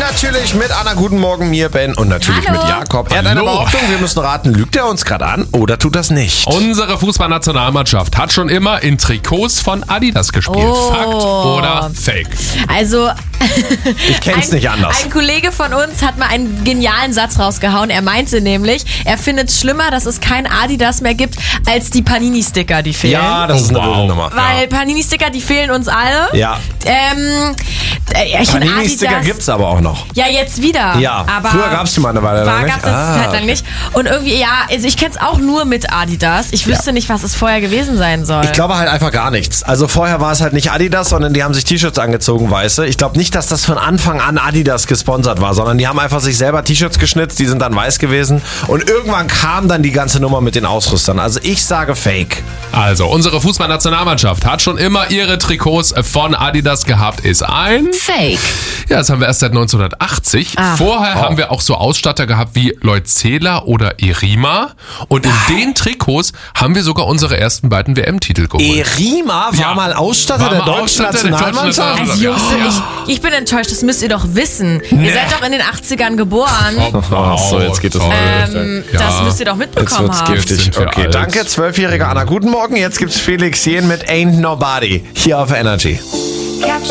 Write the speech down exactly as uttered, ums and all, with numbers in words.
Natürlich mit Anna, guten Morgen, mir, Ben und natürlich Hallo. mit Jakob. Er hat eine Hallo. Behauptung, wir müssen raten, lügt er uns gerade an oder tut das nicht? Unsere Fußballnationalmannschaft hat schon immer in Trikots von Adidas gespielt. Oh. Fakt oder Fake? Also, Ich kenn's ein, nicht anders. ein Kollege von uns hat mal einen genialen Satz rausgehauen. Er meinte nämlich, er findet es schlimmer, dass es kein Adidas mehr gibt, als die Panini-Sticker, die fehlen. Ja, das ist eine Wow. wilde Nummer. Weil Panini-Sticker, die fehlen uns alle. Ja. Ähm, äh, ich finde Panini-Sticker Adidas- gibt's aber auch noch. Ja, jetzt wieder. Ja, aber früher gab's die mal eine Weile lang war, nicht. Gab's jetzt Ah, Zeit lang nicht. Und irgendwie, ja, also ich kenn's auch nur mit Adidas. Ich wüsste nicht, was es vorher gewesen sein soll. Ich glaube halt einfach gar nichts. Also vorher war es halt nicht Adidas, sondern die haben sich T-Shirts angezogen, weiße. Ich glaube nicht, dass das von Anfang an Adidas gesponsert war, sondern die haben einfach sich selber T-Shirts geschnitzt, die sind dann weiß gewesen. Und irgendwann kam dann die ganze Nummer mit den Ausrüstern. Also ich sage Fake. Also, unsere Fußballnationalmannschaft hat schon immer ihre Trikots von Adidas gehabt, ist ein... Fake. Ja, das haben wir erst seit neunzehnhundertachtzig. Ah. Vorher Oh. haben wir auch so Ausstatter gehabt wie Leutzela oder Irima. Und in den Trikots haben wir sogar unsere ersten beiden W M-Titel geholt. Erima war Ja. mal Ausstatter War der mal deutschen Ausstatter der deutschen Nationalmannschaft? Also Jungs, Ja. ich, ich bin enttäuscht, das müsst ihr doch wissen. Ihr seid doch in den achtzigern geboren. Ach so, jetzt geht es toll. Ähm, Ja. Das müsst ihr doch Jetzt mitbekommen wird's haben. giftig. Sind wir Okay, alt. danke, zwölfjährige Anna. Guten Morgen, jetzt gibt's Felix Jen mit Ain't Nobody hier auf Energy.